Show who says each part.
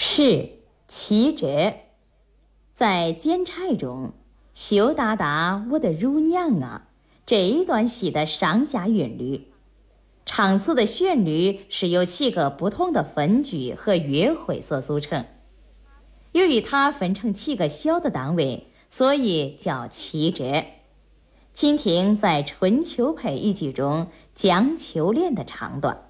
Speaker 1: 是齐者，在监差中，羞答答我的乳娘啊，这一段戏的上下韵律。唱词的旋律是由7个不同的分句和乐会所组成。由于它分成7个小的单位，所以叫七折。请听在春秋配一句中江秋莲的唱段。